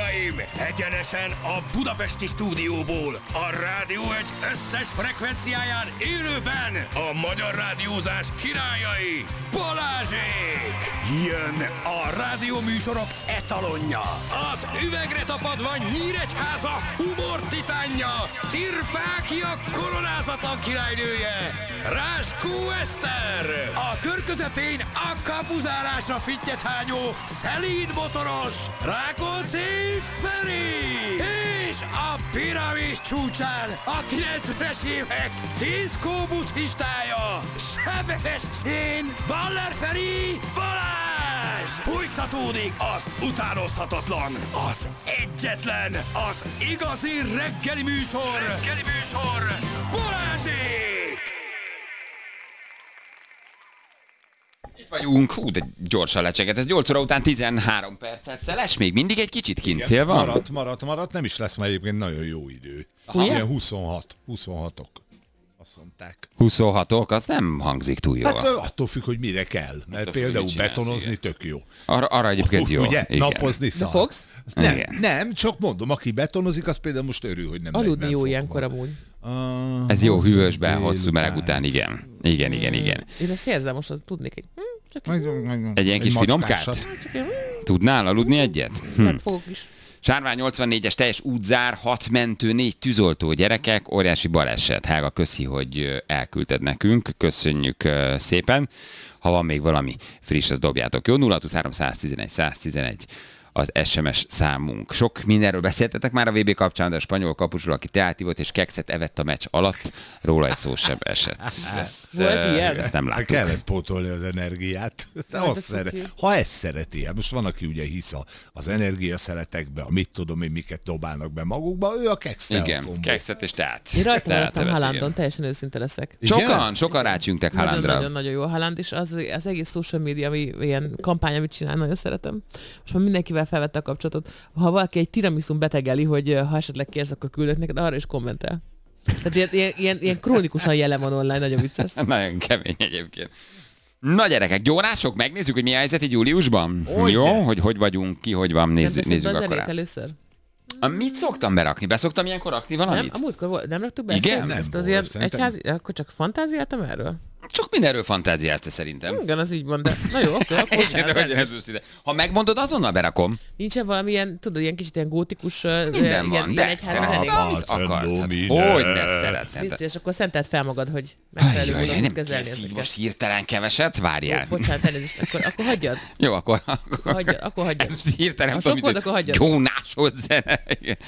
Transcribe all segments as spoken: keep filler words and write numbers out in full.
uraim! Egyenesen a budapesti stúdióból, a Rádió egy összes frekvenciáján élőben a magyar rádiózás királyai, Balázsék! Jön a rádióműsorok etalonja, az üvegre tapadva Nyíregyháza humor titánja, Tirpákia koronázatlan királynője, Ráskó Eszter! A kör közepén a kapuzárásra fittyet hányó, szelíd motoros, Rákóczi Feri! És a piramis csúcsán a kilencvenes évek diszkó buddhistája, Sebestyén Baller Feri Balázs! Folytatódik az utánozhatatlan, az egyetlen, az igazi reggeli műsor, reggeli műsor, Balázsék! Itt vagyunk, hú, de gyorsan lecseget, ez nyolc óra után tizenhárom perccel szeles, még mindig egy kicsit kint szél van? Maradt, maradt, maradt, nem is lesz már egyébként nagyon jó idő. Ilyen huszonhat, huszonhatok, azt mondták. huszonhatok, az nem hangzik túl jól. Hát attól függ, hogy mire kell, mert attól például csinálsz, betonozni igen. Tök jó. Arra, arra egyébként jó. Ugye, igen. Napozni szar. De fogsz? Nem, nem, csak mondom, aki betonozik, az például most örül, hogy nem. Aludni jó ilyenkor amúgy. Uh, Ez jó hűvösben, hosszú meleg után, igen. Igen, igen, igen. Én ezt érzem, most az tudnék egy... Hm, csak egy, egy ilyen kis finomkát? Tudnál aludni egyet? Hm. Nem fogok is. Sárvány nyolcvannégyes teljes útzár, hat mentő, négy tűzoltó, gyerekek, óriási baleset. Hága, köszi, hogy elküldted nekünk, köszönjük szépen. Ha van még valami friss, az dobjátok. Jó, nulla hatszázhuszonhárom száztizenegy száztizenegy az es em es számunk. Sok mindenről beszéltetek már a vé bé kapcsán, de a spanyol kapusról, aki teát ivott és kekszet evett a meccs alatt, róla egy szó sem esett. Ezt, Volt ilyen? Ezt nem láttuk. Kellett pótolni az energiát. Azt szeret, ha ezt szereti, most van, aki ugye hisz az energiaszeletekbe, a mit tudom én, miket dobálnak be magukba, ő a kekszet. Igen, kekszet és teát. Én rajta maradtam Haalandon, teljesen őszinte leszek. Sokan, sokan rácsüngtek Haalandra. Nagyon-nagyon jó Haaland, és az, az egész social media, ami ilyen kampány, amit csinál, nagyon szeretem. Most már mindenkivel felvette a kapcsolatot. Ha valaki egy tiramisun betegeli, hogy ha esetleg kérsz, akkor küldök neked, arra is kommentel. Tehát ilyen, ilyen, ilyen, ilyen krónikusan jelen van online, nagyon vicces. Nagyon kemény egyébként. Na gyerekek, gyónások, megnézzük, hogy mi a helyzet így júliusban? Olyan. Jó, hogy hogy vagyunk, ki hogy van, nézzük, nézzük akkor. akkor. először? A, mit szoktam berakni? Beszoktam ilyenkor rakni valamit? Nem, a múltkor volt, nem raktuk be? Igen? Ezt, Nem ezt volt, azért szerintem. egyházi, akkor csak fantáziáltam erről? Csak mindenről fantáziázta szerintem. Igen, az így van, de na jó, akkor, akkor Igen, de hogy ez most ide. Ha megmondod, azonnal berakom. nincsen valamilyen, tudod, ilyen kicsit ilyen gótikus, Minden ilyen, van, ilyen de egyházi szeretem, zenék. amit akarsz. Hát, minden. hogy ne szeretnéd? Vicc, és akkor szentelt fel magad, hogy megfelelő Ajjaj, módon nem kezelni kezd így ezeket. most hirtelen keveset, várjál. Jó, bocsánat, elnézést, akkor, akkor hagyjad. Jó, akkor... Akkor hagyjad, akkor hagyjad. Most hirtelen Ha tudom, sok volt, mint akkor hagyjad. gyónásod zene.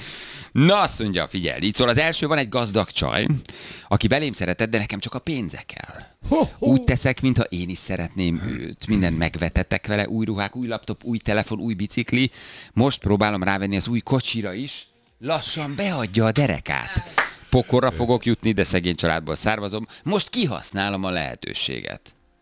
Na, azt mondja, figyelj, így szól, az első van egy gazdag csaj, aki belém szeretett, de nekem csak a pénze kell. Úgy teszek, mintha én is szeretném őt. Mindent megvetettek vele, új ruhák, új laptop, új telefon, új bicikli. Most próbálom rávenni az új kocsira is. Lassan beadja a derekát. Pokorra fogok jutni, de szegény családból származom. Most kihasználom a lehetőséget.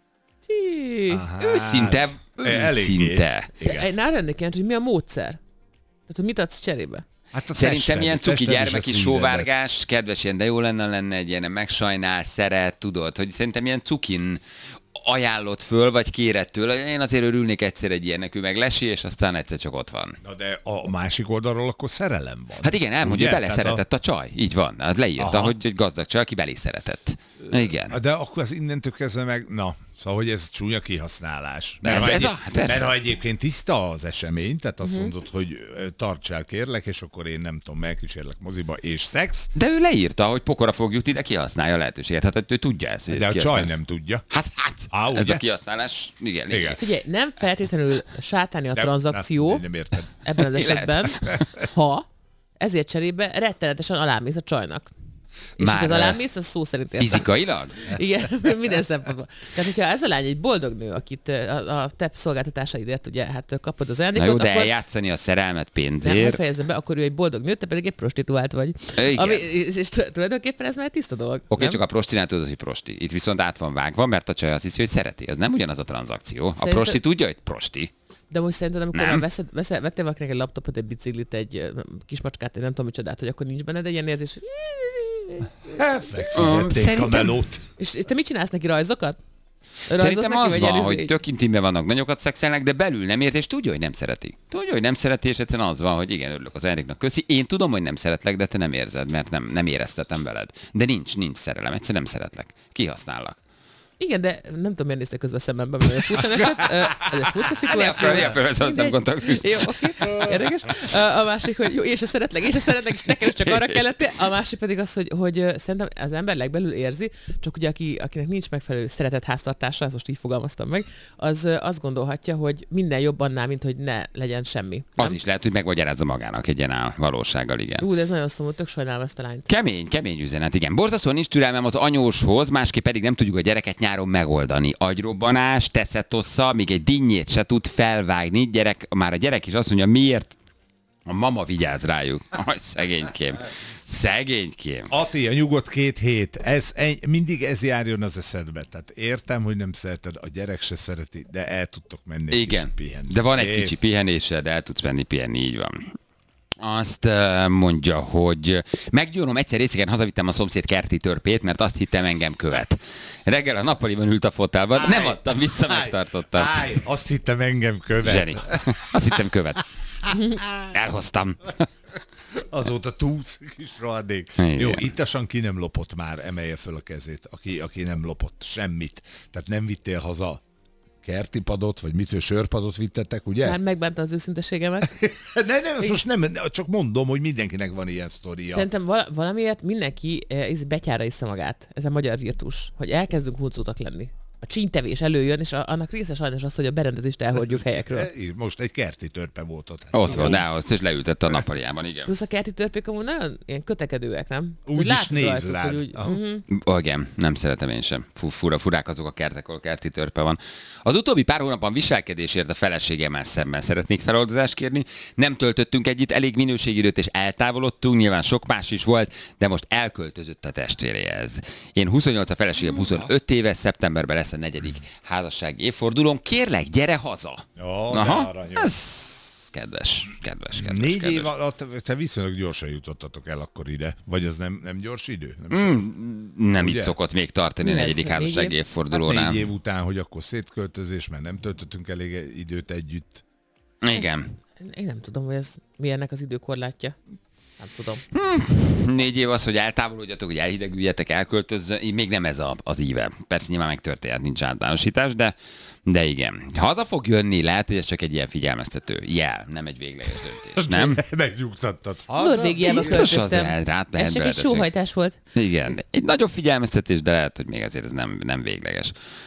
Tí. Őszinte, őszinte. Én rá lennék kíváncsi, hogy mi a módszer? Tehát, hogy mit adsz cserébe? Hát a Szerintem tested, ilyen cuki tested és a gyermeki szívedet. sóvárgás, kedves ilyen, de jó lenne, lenne egy ilyen, megsajnál, szeret, tudod, hogy szerintem ilyen cukin ajánlott föl, vagy kérettől. Én azért örülnék egyszer egy ilyennek, ő meg lesi, és aztán egyszer csak ott van. Na de a másik oldalról akkor szerelem van. Hát igen, elmondja, hogy Ugye? beleszeretett a... a csaj. Így van. Hát leírta, Aha. hogy egy gazdag csaj, aki belé szeretett. Igen. De akkor az innentől kezdve meg, na, szóval, hogy ez csúnya kihasználás. Ez- Mert, ha, ez egy, a- hát persze. mert ha egyébként tiszta az esemény, tehát azt uh-huh. mondod, hogy ö, tartsál kérlek, és akkor én nem tudom, megkísérlek moziba, és szex. De ő leírta, hogy pokora fog jutni, de kihasználja a lehetőséget. Hát ő tudja ezt. hogy De ezt a csaj kihasználja. nem tudja. Hát, hát, Á, ez ugye? a kihasználás, igen, igen. Igen. Figyelj, nem feltétlenül sátáni a Nem, tranzakció Nem, nem érted. ebben az Mi lehet? esetben, ha ezért cserébe rettenetesen alámész a csajnak. És Már, itt az alámész, az szó szerint értem. Fizikailag? Igen, minden szempontból. Tehát, hogyha ez a lány egy boldog nő, akit a, a te szolgáltatásaidért ugye hát kapod az Na ajándékot, jó, de akkor eljátszani a szerelmet nem, hogy pénzért. fejezem be, akkor ő egy boldog nő, te pedig egy prostituált vagy. Igen. Ami, és, és tulajdonképpen ez már egy tiszta dolog. Oké, nem? csak a prostinál tudod, hogy prosti. Itt viszont át van vágva, mert a csaj azt hiszi, hogy szereti. Ez nem ugyanaz a tranzakció. A Szerintem- prosti tudja, hogy prosti. De most szerinted, amikor Nem. már veszed, veszed, vettél valakinek egy laptopot, egy biciklit, egy ö, kismacskát, egy nem tudom micsodát, hogy akkor nincs benned egy ilyen érzés, hogy... Megfizették a Szerintem- melót. És te mit csinálsz neki, rajzokat? Szerintem az van, hogy tök intimben vannak, nagyokat szexelnek, de belül nem érzi, és tudja, hogy nem szereti. Tudja, hogy nem szereti, és egyszerűen az van, hogy igen, örülök az Enriknak, köszi. Én tudom, hogy nem szeretlek, de te nem érzed, mert nem, nem éreztetem veled. De nincs, nincs szerelem, egyszerűen nem szeretlek. Kihasznállak. Igen, de nem tudom, miért néztek közben szemembe, mert furcsa eset. Ez egy furcsa szituáció. Ne föl a szemkontaktust. Jó, oké, érdekes. A másik, hogy jó, én se szeretlek, én se szeretlek, és nekem is csak arra kellett. A másik pedig az, hogy, hogy szerintem az ember legbelül érzi, csak ugye aki, akinek nincs megfelelő szeretett háztartása, ezt most így fogalmaztam meg, az azt gondolhatja, hogy minden jobb annál, mint hogy ne legyen semmi. Az nem? is lehet, hogy megmagyarázza magának egy ilyen áll valósággal, igen. Ú, de ez nagyon szomorú, tök sajnálom ezt a lányt. Kemény, kemény üzenet, igen. Borzasztóan nincs türelmem az anyóshoz, másképp pedig nem tudjuk a gyereket nyáron megoldani. Agyrobbanás, teszetossza, még egy dinnyét se tud felvágni. Gyerek, már a gyerek is azt mondja, miért a mama vigyáz rájuk. Aj, szegénykém. Szegénykém. Ati, a nyugodt két hét, ez, egy, mindig ez járjon az eszedbe. Tehát értem, hogy nem szereted, a gyerek se szereti, de el tudtok menni egy igen, kicsit pihenni. de van egy Ész. kicsi pihenése, de el tudsz menni pihenni, így van. Azt uh, mondja, hogy meggyónom, egyszer részegen hazavittem a szomszéd kerti törpét, mert azt hittem engem követ. Reggel a nappaliban ült a fotelban, állj, nem adtam vissza, állj, megtartottam. Állj, azt hittem engem követ. Zseni. Azt hittem követ. Elhoztam. Azóta túsz kis rohadék. Jó, ittasan ki nem lopott már, emelje föl a kezét, aki, aki nem lopott semmit. Tehát nem vittél haza kerti padot, vagy mitől sörpadot vittetek, ugye? Már megbánta az őszinteségemet. ne, nem, most nem, csak mondom, hogy mindenkinek van ilyen sztoria. Szerintem val- valamiért mindenki eh, betyára iszza magát. Ez a magyar virtus, hogy elkezdünk huncótak lenni. A csínytevés előjön, és a, annak része sajnos az, hogy a berendezést elhordjuk helyekről. Most egy kerti törpe volt ott. Ott van, de azt is leültette a nappaliában, igen. Plusz a kerti törpék amúgy nagyon ilyen kötekedőek, nem? Úgy is néz rád. Úgy, uh-huh. oh, igen, nem szeretem én sem. Fura, furák azok a kertek, ahol kerti törpe van. Az utóbbi pár hónapban viselkedésért a feleségemmel szemben szeretnék feloldozást kérni. Nem töltöttünk együtt elég minőségidőt, és eltávolodtunk, nyilván sok más is volt, de most elköltözött a testvéréhez. Én huszonnyolc, a feleségem huszonöt éves, szeptemberben lesz a negyedik házassági évfordulón. Kérlek, gyere haza! Jó, aha, ez kedves, kedves, kedves. Négy kedves. év alatt, te viszonylag gyorsan jutottatok el akkor ide. Vagy az nem, nem gyors idő? Nem, mm, nem így szokott még tartani a negyedik házassági évfordulónál. Hát négy év után, hogy akkor szétköltözés, mert nem töltöttünk elég időt együtt. Igen. Én nem tudom, hogy ez mi ennek az időkorlátja. Nem tudom. Hmm. Négy év az, hogy eltávolodjatok, hogy elhidegüljetek, elköltözzön, még nem ez a, az íve. Persze nyilván megtörtént, nincs általánosítás, de, de igen. Haza fog jönni, lehet, hogy ez csak egy ilyen figyelmeztető jel, nem egy végleges döntés, nem? Megnyugtattad. Norvégiába költöztem. Ez csak egy sóhajtás volt. Igen, egy nagyobb figyelmeztetés, de lehet, hogy még azért ez nem, nem végleges.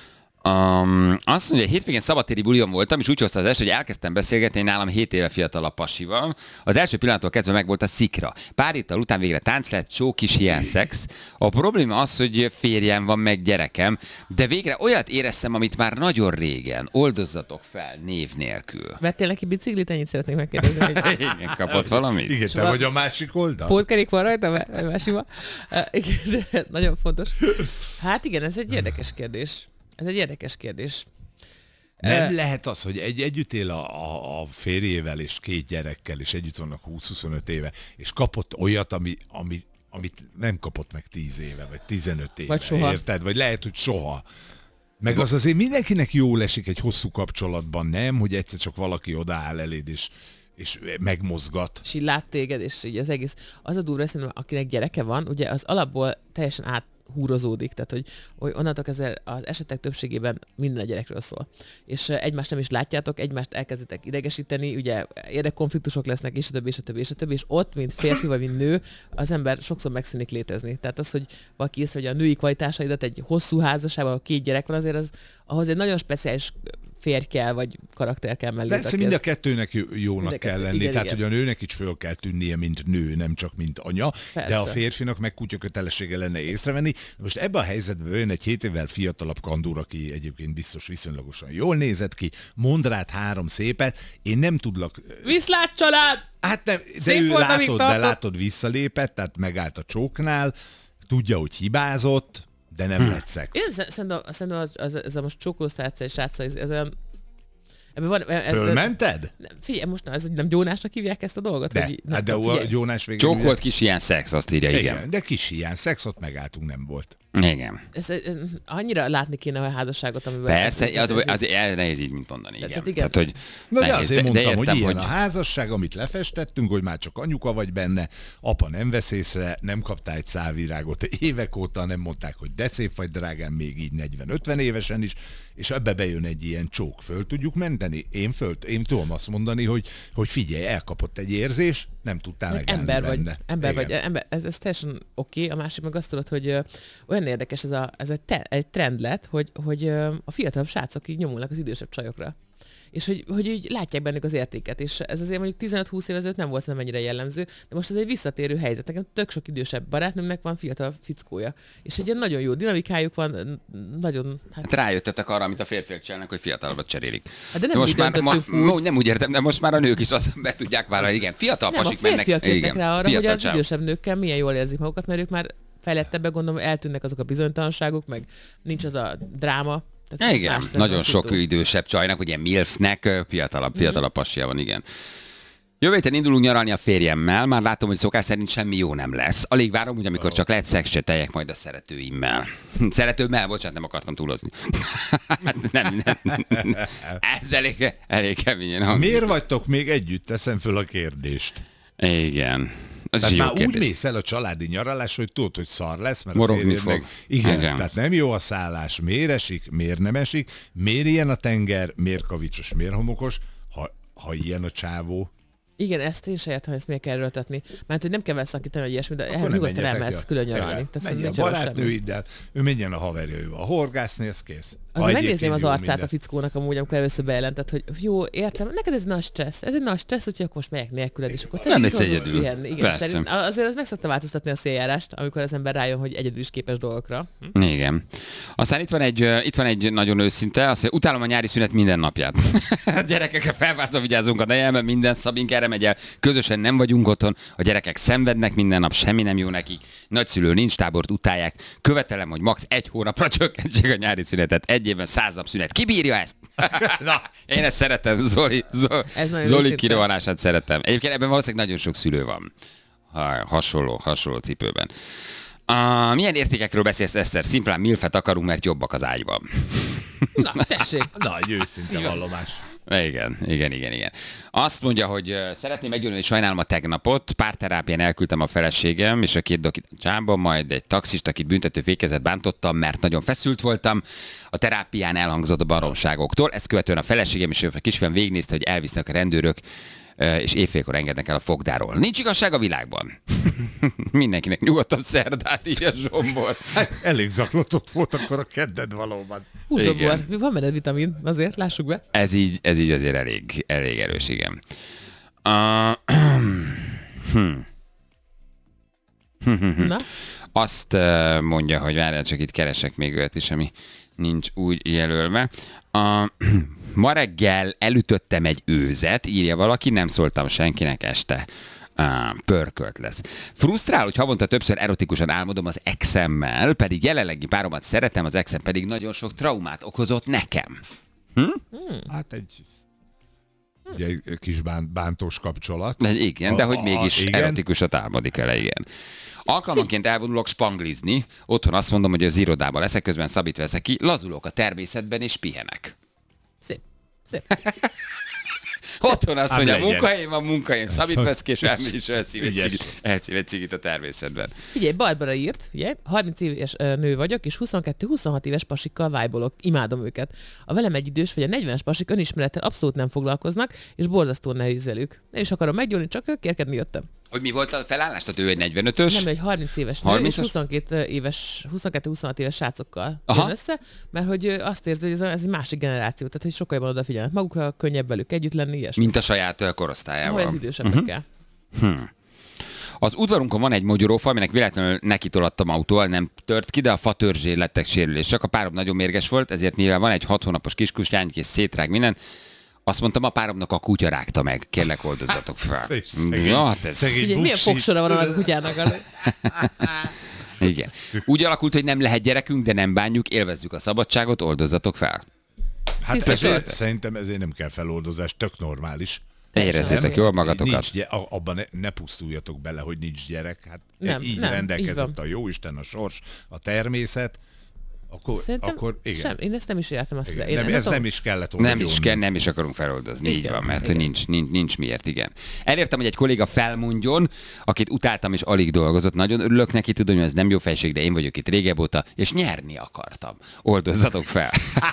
Um, azt mondja, hétvégén szabadtéri bulion voltam, és úgy hozta az est, hogy elkezdtem beszélgetni nálam hét éve fiatalabb pasival. Az első pillanattól kezdve meg volt a szikra. Pár héttel után végre tánc lett, csó, kis hiány, szex. A probléma az, hogy férjem van, meg gyerekem, de végre olyat éreztem, amit már nagyon régen. Oldozzatok fel név nélkül. Vettél neki biciklit? Ennyit szeretnék megkérdezni. Hogy... Igen, kapott valamit? Igen, te vagy a másik oldal? Pótkerék van rajta, a másikban. Nagyon fontos. Hát igen, ez egy érdekes kérdés. Ez egy érdekes kérdés. Nem uh, lehet az, hogy egy együtt él a, a, a férjével és két gyerekkel, és együtt vannak húsz-huszonöt éve, és kapott olyat, ami, ami, amit nem kapott meg tíz éve, vagy tizenöt éve. Vagy soha. Érted? Vagy lehet, hogy soha. Meg az azért mindenkinek jól esik egy hosszú kapcsolatban, nem? Hogy egyszer csak valaki odaáll eléd, és, és megmozgat. És így lát téged, és így az egész. Az a durva, szerintem, akinek gyereke van, ugye az alapból teljesen át húrozódik, tehát hogy, hogy onnantól kezdve az esetek többségében minden a gyerekről szól. És egymást nem is látjátok, egymást elkezditek idegesíteni, ugye érdekkonfliktusok lesznek, és a többi, és a többi, és a többi, és ott, mint férfi vagy mint nő, az ember sokszor megszűnik létezni. Tehát az, hogy valaki észre, hogy a női kvalitásaidat egy hosszú házasságban, ahol két gyerek van, azért az, ahhoz egy nagyon speciális férj kell, vagy karakter kell mellé. Persze mind a kettőnek jónak mind kell lenni, igen, tehát igen. hogy a nőnek is föl kell tűnnie, mint nő, nem csak mint anya, persze. De a férfinak meg kutya kötelessége lenne észrevenni. Most ebben a helyzetben jön egy hét évvel fiatalabb kandúr, aki egyébként biztos viszonylagosan jól nézett ki, mond rád három szépet, én nem tudlak... Viszlát család! Hát nem, de Szép ő volt, látod, de látod visszalépett, tehát megállt a csóknál, tudja, hogy hibázott, de nem lett szex. Én szerintem, szerintem az, az, az, az a most csókoló sráccal és sráccal, ez, ez olyan... Ebben van, ez, Fölmented? Ez, figyelj, most ez, nem gyónásnak hívják ezt a dolgot? De, hogy, hát de a gyónás végül... Csókolt kis ilyen szex, azt írja, igen. igen. De kis ilyen szexot megálltunk, nem volt. Igen. Ez, ez, annyira látni kéne a házasságot, amiben... Persze, ez, az, az, az nehéz így, mint mondani, igen. Tehát, igen. Tehát, hogy Na de nehéz, azért de, mondtam, de értem, hogy ilyen hogy... a házasság, amit lefestettünk, hogy már csak anyuka vagy benne, apa nem vesz észre, nem kaptál egy szálvirágot évek óta, nem mondták, hogy de szép vagy drágám, még így negyven-ötven évesen is, és ebbe bejön egy ilyen csók, föl tudjuk menteni? Én föl, én tudom azt mondani, hogy, hogy figyelj, elkapott egy érzés, nem tudtál megállni ember vagy, benne. Ember vagy, ember, ez, ez teljesen oké, okay. A másik meg azt tudod, hogy ö, olyan érdekes ez, a, ez egy, te, egy trend lett, hogy, hogy ö, a fiatalabb srácok így nyomulnak az idősebb csajokra. És hogy, hogy így látják bennük az értéket. És ez azért mondjuk tizenöt-húsz év ezelőtt nem volt nem ennyire jellemző, de most ez egy visszatérő helyzet. Nekem tök sok idősebb barátnőmnek van fiatal fickója. És egy ilyen nagyon jó dinamikájuk van, nagyon... Hát, hát rájöttetek arra, amit a férfiak csinálnak, hogy fiatalabbat cserélik. Hát de nem de most már, ma, úgy. Nem úgy értem, de most már a nők is azt be tudják vállalni. Igen, fiatal nem, pasik a mennek. Igen, rá arra, hogy az csáv. idősebb nőkkel milyen jól érzik magukat, mert ők már fejlettebbek, gondolom, eltűnnek azok a bizonytalanságok, meg nincs az a dráma. Ja, igen, nagyon sok idősebb csajnak, ugye milfnek fiatalabb, fiatalabb passia van, igen. Jövő héten indulunk nyaralni a férjemmel, már látom, hogy szokás szerint semmi jó nem lesz. Alig várom, hogy amikor csak lehet, szexcseteljek majd a szeretőimmel. Szeretőmmel, bocsánat, nem akartam túlozni. nem, nem. Ez elég, elég keményen. Miért vagytok még együtt? Teszem föl a kérdést. Igen. Az tehát már kérdés. úgy mész el a családi nyaralás, hogy tudod, hogy szar lesz, mert morogni a fog. Meg... Igen, Igen, tehát nem jó a szállás, miért esik, miért nem esik, miért ilyen a tenger, miért kavicsos, miért homokos, ha, ha ilyen a csávó. Igen, ezt én se értem, hogy ezt miért kell erőltetni. Mert hogy nem kell vele szakítani, hogy ilyesmi, de el, nyugodtan elmehetsz külön nyaralni. Menjen a barátnőiddel, ő menjen a haverjaival. Horgászni, ez kész. Azért megnézném az arcát minden. A fickónak amúgy, amikor először bejelentett, hogy jó, értem, neked ez nagy stressz, ez egy nagy stressz, úgyhogy akkor most megyek nélküled, és akkor te nem egy egyedül. Igen, szerint, azért az meg szokta változtatni a széljárást, amikor az ember rájön, hogy egyedül is képes dolgokra. Hm? Igen. Aztán itt van egy, itt van egy nagyon őszinte, azt mondja, utálom a nyári szünet minden napját. Gyerekekre felváltva vigyázunk a nejelben, minden Szabink erre megy el, közösen nem vagyunk otthon, a gyerekek szenvednek minden nap, semmi nem jó nekik, nagyszülő nincs, tábort utálják, követelem, hogy max. egy hónapra csökkentsék a nyári szünetet, egy évben száz nap szünet. Ki bírja ezt? Na, én ezt szeretem, Zoli, Zoli, Zoli kirohanását szeretem. Egyébként ebben valószínűleg nagyon sok szülő van. Ha, hasonló, hasonló cipőben. Uh, milyen értékekről beszélsz, Eszter? Szimplán milfet akarunk, mert jobbak az ágyban. Na, tessék. Na, egy őszinte vallomás. Igen, igen, igen, igen. Azt mondja, hogy uh, szeretném meggyőzni, hogy sajnálom a tegnapot. Párterápián elküldtem a feleségem és a két dokit csámba, majd egy taxist, akit büntető fékezet bántottam, mert nagyon feszült voltam. A terápián elhangzott a baromságoktól. Ezt követően a feleségem és a kisfiam végignézte, hogy elvisznek a rendőrök, uh, és éjfélkor engednek el a fogdáról. Nincs igazság a világban. Mindenkinek nyugodtabb szerdát, így a Zsombor. Elég zaklatott volt akkor a kedded valóban. Hú, Zsombor, van benned vitamin, azért, lássuk be. Ez így, ez így azért elég, elég erős, igen. Uh, hmm. Na? Azt uh, mondja, hogy várjál, csak itt keresek még olyat is, ami nincs úgy jelölve. Uh, ma reggel elütöttem egy őzet, írja valaki, nem szóltam senkinek este. Ah, pörkölt lesz. Frusztrál, hogy havonta többször erotikusan álmodom az exemmel, pedig jelenlegi páromat szeretem, az exem pedig nagyon sok traumát okozott nekem. Hm? Hmm. Hát egy, ugye, egy kis bán, bántós kapcsolat. De igen, a, de hogy mégis a, erotikusat álmodik el, igen. Alkalmanként elvonulok spanglizni, otthon azt mondom, hogy az irodában leszek, közben Szabit veszek ki, lazulok a természetben és pihenek. Szép. Szép. Otthon azt mondja, munkahelyén van, munkahelyén Szabit vesz ki, és elmegy is elszív egy cigit a természetben. Figyelj, Barbara írt, figyelj, harminc éves nő vagyok, és huszonkettő-huszonhat éves pasikkal vájbolok, imádom őket. A velem egy idős vagy a negyvenes pasik önismerettel abszolút nem foglalkoznak, és borzasztóan nehéz velük. Nem is akarom meggyóni, csak ők kérkedni jöttem. Hogy mi volt a felállás? Tehát ő egy negyvenötös? Nem, egy harminc éves nő, harmincas? És huszonkettő éves, huszonkettő-huszonhat éves srácokkal jön össze, mert hogy azt érzi, hogy ez, ez egy másik generáció, tehát hogy sokkal jobban odafigyelnek magukra, könnyebb velük együtt lenni, ilyesmi. Mint a saját korosztályával. Hogy az idősebbekkel. Uh-huh. Hmm. Az udvarunkon van egy mogyorófa, aminek véletlenül nekitolattam autóval, nem tört ki, de a fa törzsé lettek sérülések. A párom nagyon mérges volt, ezért mivel van egy hat hónapos kiskuslány, és szétrág minden, azt mondtam, a páromnak a kutya rágta meg. Kérlek, oldozzatok fel. Szegény, ja, hát ez... Ugye, milyen fogsora van a kutyának? Igen. Úgy alakult, hogy nem lehet gyerekünk, de nem bánjuk, élvezzük a szabadságot, oldozzatok fel. Hát ezért, szerintem ezért nem kell feloldozás, tök normális. Érezzétek jól magatokat. Nincs, abban ne, ne pusztuljatok bele, hogy nincs gyerek. Hát nem, így nem, rendelkezett így a jóisten, a sors, a természet. Akkor, akkor igen. Sem, én ezt nem is értem. Azt igen. Én Nem, nem ez tudom. nem is kellett volna. Nem is, kell, nem is akarunk feloldozni, igen, így van, mert hogy nincs, nincs, nincs miért, igen. Elértem, hogy egy kolléga felmondjon, akit utáltam és alig dolgozott. Nagyon örülök neki, tudom, hogy ez nem jó fejség, de én vagyok itt régebb óta, és nyerni akartam. Oldozzatok fel.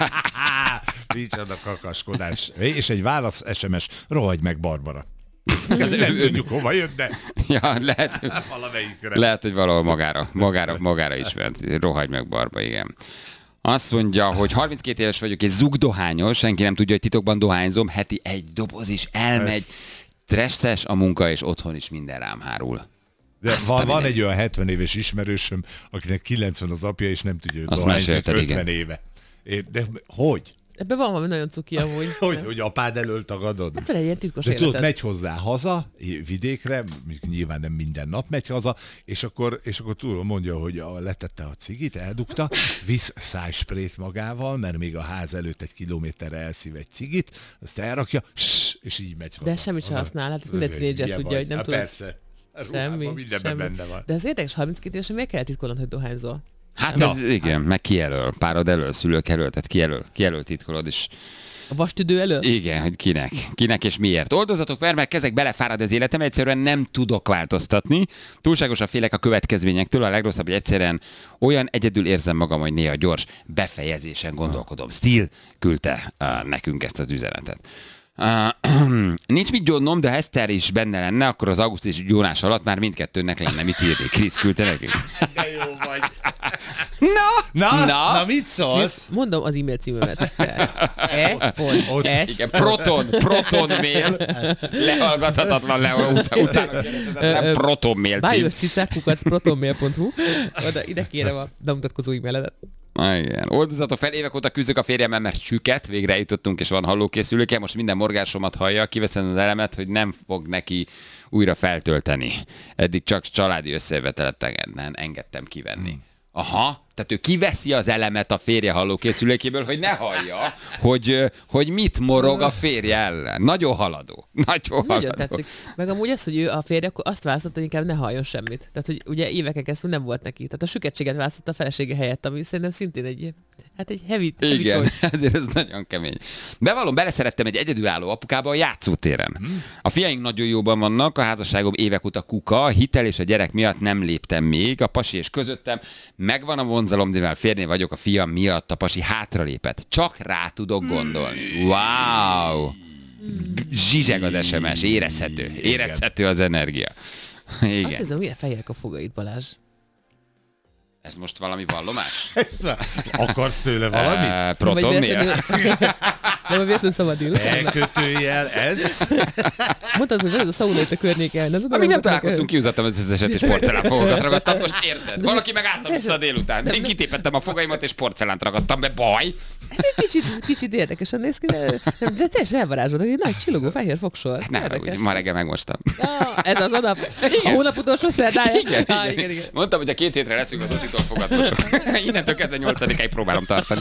Micsoda kakaskodás. És egy válasz es em es, rohagy meg Barbara. Nem ő, tudjuk, hova jött, de ja, lehet, valamelyikre. Lehet, hogy valahol magára, magára, magára ismert. Rohagy meg Barba, igen. Azt mondja, hogy harminckét éves vagyok és zugdohányos, senki nem tudja, hogy titokban dohányzom, heti egy doboz is elmegy, stresszes a munka, és otthon is minden rám hárul. De van, van egy olyan hetven éves ismerősöm, akinek kilencven az apja, és nem tudja, hogy dohányzik ötven éve. É, de hogy? Ebben van valami nagyon cuki amúgy. Hogy, hogy apád elől tagadod? Hát van egy ilyen titkos de életed. tudod, megy hozzá haza, vidékre, nyilván nem minden nap megy haza, és akkor, és akkor tudom, mondja, hogy a, letette a cigit, eldugta, visz szájsprét magával, mert még a ház előtt egy kilométerre elszív egy cigit, azt elrakja, és így megy haza. De semmit sem használ, hát ezt minden tínédzser tudja, hogy nem hát tudod. Persze, semmi, mindenben semmi. benne van. De az érdekes, harminckét évesen miért kell titkolnod, hogy dohányzol? Hát ez, igen, meg kijelöl, párod elől, szülők elől, tehát kijelöl, kijelöl titkolod, és A vastüdő elől? igen, hogy kinek, kinek és miért. Oldozatok fel, mert kezek belefárad az életem, egyszerűen nem tudok változtatni. Túlságosan félek a következményektől, a legrosszabb, hogy egyszerűen olyan egyedül érzem magam, hogy néha gyors befejezésen gondolkodom. Steel küldte uh, nekünk ezt az üzenetet. Uh, nincs mit gyónnom, de ha Eszter is benne lenne, akkor az augusztus gyónás alatt már mindkettőnek lenne mit írni. Krisz küldte nekünk. De jó vagy. Na, Na, na, na mit szólsz? Mondom az e-mail címemet. E. Pont. S. igen, proton, proton mail, lehallgathatatlan le, ut- utána kérdezhetetlen proton mail cím. bájos cicák kukac protonmail pont hu. Oda, ide kérem a bemutatkozó e-mailedet. Igen. Oldozatok fel, évek óta küzdök a férjemmel, mert süket, végre eljutottunk, és van hallókészülőke, most minden morgásomat hallja, kiveszem az elemet, hogy nem fog neki újra feltölteni. Eddig csak családi összejövetelet engedtem kivenni. Aha, tehát ő kiveszi az elemet a férje hallókészülékéből, hogy ne hallja, hogy, hogy mit morog a férje ellen. Nagyon haladó. Nagyon haladó. Nagyon tetszik. Meg amúgy az, hogy ő a férje, akkor azt választotta, hogy inkább ne halljon semmit. Tehát, hogy ugye éveken keresztül nem volt neki. Tehát a süketséget választotta a felesége helyett, ami szerintem szintén egy, hát egy heavy, heavy igen, choice. ezért ez nagyon kemény. Bevallom, beleszerettem egy egyedülálló apukába a játszótéren. Hmm. A fiaink nagyon jóban vannak, a házasságom évek óta kuka, a hitel és a gyerek miatt nem léptem még, a pasi és közöttem megvan a vonzalom, de mivel férné vagyok, a fiam miatt a pasi hátralépett. Csak rá tudok gondolni. Wow! Zsizseg az es em es, érezhető. Érezhető az energia. Igen. Azt hiszem, milyen fejek a fogait, Balázs. Ez most valami vallomás? Ez, akarsz tőle valamit? Uh, protonnél? Nem a véletlenül szabadul. Elkötőjel, ez? Mondtad, hogy ez a szauna itt a környéken. Nem tudom, amíg nem találkoztunk, kihúzottam az összeset és porcelánfogakat ragadtam. Most érted? Valaki meg álltam vissza a délután. Én kitépettem a fogaimat és porcelánt ragadtam be. Baj! Kicsit, kicsit érdekesen néz ki, de, de teljesen elvarázsoltak. Egy nagy csillogó fehér fogsor. Nem, úgy, ma reggel megmostam. Ah, ez az a nap. A hónap utolsó szerdája. Igen, ah, igen. igen, igen. Mondtam, hogy a két hétre leszünk az otitól fogadmosok. Innentől kezdve nyolcadikáig próbálom tartani.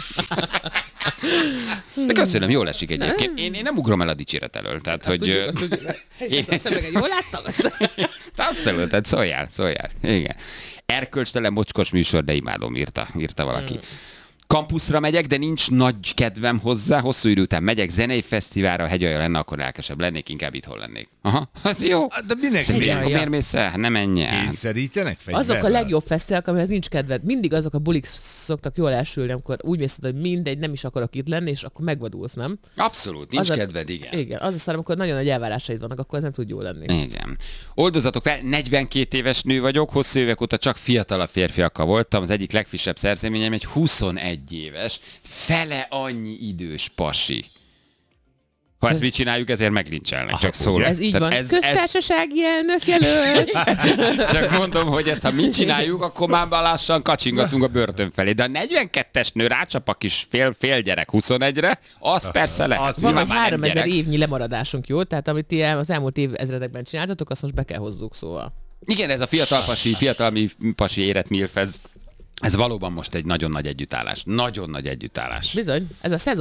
De köszönöm, jól esik egyébként. Én, én nem ugrom el a dicséret elől. Tehát, Azt hogy... tudjuk, azt tudjuk. Én... Azt szemleget jól láttam? Te azt szólod, tehát szóljál, szóljál. Igen. Erkölcstelen mocskos műsor, de imádom, írta, írta valaki. Kampuszra megyek, de nincs nagy kedvem hozzá. Hosszú idő után megyek zenei fesztiválra, hegyalja lenne, akkor lelkesebb lennék, inkább itthon lennék. Aha, az jó. De minek Miért, miért mész el? Nem menj el. Kényszerítenek fegyverrel? Azok a legjobb fesztiválok, amihez nincs kedved. Mindig azok a bulik szoktak jól elsülni, amikor úgy mész, hogy mindegy, nem is akarok itt lenni, és akkor megvadulsz, nem? Abszolút, nincs az a, kedved, igen. Igen, az a szar, amikor nagyon nagy elvárásaid vannak, akkor ez nem tud jól lenni. Igen. Oldozatok fel, negyvenkét éves nő vagyok, hosszú évek óta csak fiatalabb férfiakkal voltam, az egyik legfrissebb szerzeményem egy huszonegy éves, fele annyi idős pasi. Ha ezt mit csináljuk, ezért meglincselnek, csak szól. Ez így Tehát van. Ez, Köztársasági elnök jelölt. Csak mondom, hogy ezt ha mit csináljuk, akkor már lassan kacsingatunk a börtön felé. De a negyvenkettes nő rácsap a kis fél, fél gyerek huszonegyre, az persze lehet. Van egy háromezer évnyi lemaradásunk, jó? Tehát amit ti az elmúlt évezredekben csináltatok, azt most be kell hozzuk, szóval. Igen, ez a fiatal pasi, fiatal mi pasi érett milf, ez, ez valóban most egy nagyon nagy együttállás. Nagyon nagy együttállás. Bizony, ez a szezon.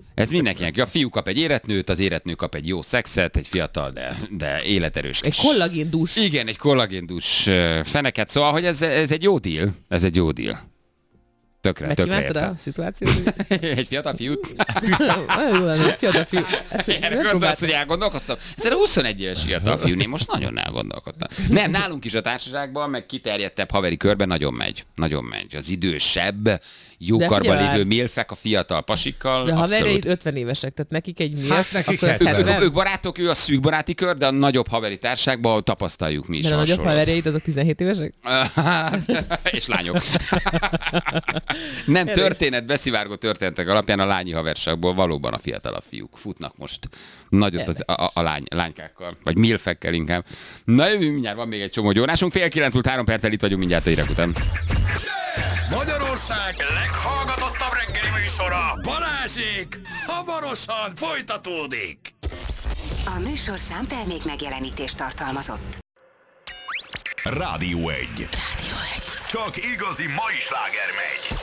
Ez mindenkinek. A fiú kap egy éretnőt, az éretnő kap egy jó szexet, egy fiatal, de, de életerős. Egy kollagéndús. Igen, egy kollagéndús feneket. Szóval, hogy ez, ez egy jó deal. Ez egy jó deal. Tökre, tökre értem. a szituációt? Egy fiatal fiút? Nagyon jó lenne, egy fiatal fiú. Erre gondolsz, hogy elgondolkoztam? Ez a huszonegy éves fiatal fiú, én most nagyon elgondolkodtam. Nem, nálunk is a társaságban, meg kiterjedtebb haveri körben nagyon megy. Nagyon megy. Az idősebb, jókarban lévő milfek a fiatal pasikkal. De haverjaid ötven évesek, tehát nekik egy milf, hát nekik akkor ők, ők, ők barátok, ő a szűk baráti kör, de a nagyobb haveri társágban tapasztaljuk mi is. De a nagyobb haverjaid azok tizenhét évesek? És lányok. Nem történet, beszivárgó történetek alapján a lányi haverságból valóban a fiatalabb fiúk futnak most nagyot az, a, a, a lány, lánykákkal, vagy milfekkel inkább. Na jövünk mindjárt, van még egy csomó gyónásunk, fél kilenc múlt három perccel itt vagyunk mindjárt a hírek után. Magyarország leghallgatottabb reggeli műsora, Balázsék, hamarosan folytatódik. A műsorszám termék megjelenítést tartalmazott. Rádió egy. Rádió egy. Csak igazi mai sláger megy.